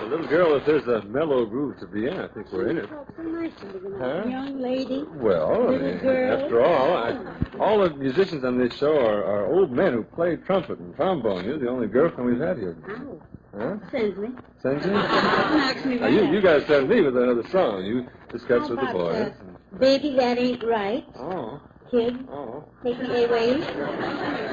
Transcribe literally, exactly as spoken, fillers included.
A little girl, if there's a mellow groove to be in, I think we're in it. Talk so nice to the Huh? young lady. Well, Little I mean, girl. after all, I, all the musicians on this show are, are old men who play trumpet and trombone. You're the only girlfriend we've had here. Oh. Huh? Sends me. Sends you? Knocks me Now, right you, out. you guys send me with another song. You discuss How with the about, boys. uh, Baby, that ain't right. Oh. Kid, Oh. take me away.